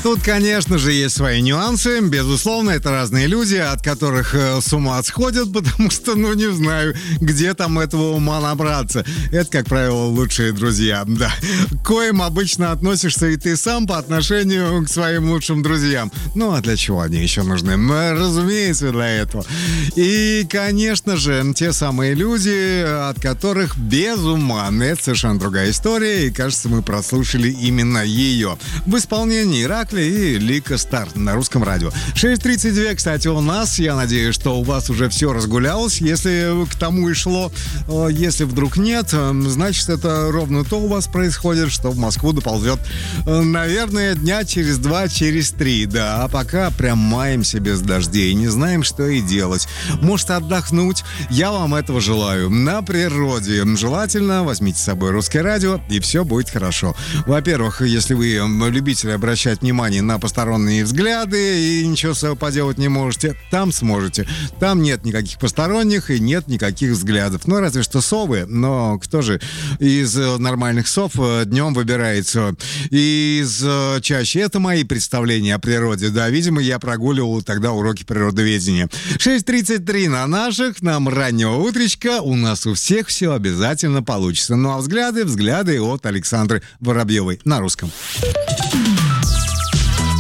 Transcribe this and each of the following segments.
Тут, конечно же, есть свои нюансы. Безусловно, это разные люди, от которых с ума сходят, потому что, не знаю, где там этого ума набраться. Это, как правило, лучшие друзья, да. К коим обычно относишься и ты сам по отношению к своим лучшим друзьям. А для чего они еще нужны? Разумеется, для этого. И, конечно же, те самые люди, от которых без ума. Это совершенно другая история, и, кажется, мы прослушали именно ее. В исполнении Иракли и Лика Стар на Русском радио. 6:32, кстати, у нас. Я надеюсь, что у вас уже все разгулялось. Если к тому и шло, если вдруг нет, значит, это ровно то у вас происходит, что в Москву доползет, наверное, дня через 2, через 3. Да, а пока прям маемся без дождей. Не знаем, что и делать. Может, отдохнуть? Я вам этого желаю. На природе. Желательно возьмите с собой Русское радио, и все будет хорошо. Во-первых, если вы любители обращать внимание на посторонние взгляды и ничего с собой поделать не можете, там сможете. Там нет никаких посторонних и нет никаких взглядов. Разве что совы, но кто же из нормальных сов днем выбирается из чаще? Это мои представления о природе. Да, видимо, я прогуливал тогда уроки природоведения. 6:33 на наших, нам раннего утречка. У нас у всех все обязательно получится. А взгляды от Александры Воробьевой на русском.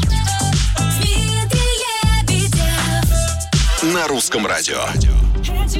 На Русском радио.